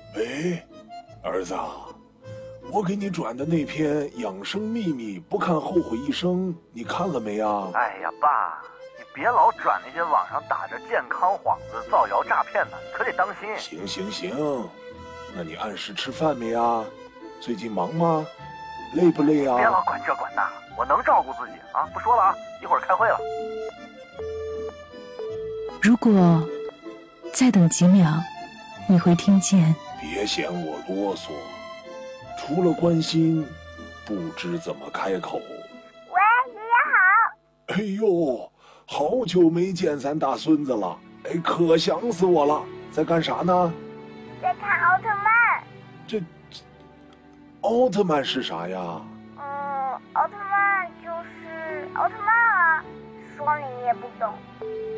喂，儿子啊，我给你转的那篇养生秘密不看后悔一生，你看了没啊？ 哎呀，爸，你别老转那些网上打着健康幌子造谣诈骗的，你可得当心。 行，那你按时吃饭没啊？最近忙吗？累不累啊？ 别老管这管那，我能照顾自己啊！不说了啊，一会儿开会了。 如果再等几秒，你会听见。 别嫌我啰嗦，除了关心，不知怎么开口。 喂，爷爷好。 哎呦，好久没见咱大孙子了，哎，可想死我了。在干啥呢？ 在看奥特曼。 这奥特曼是啥呀？ 奥特曼就是奥特曼啊，说你也不懂。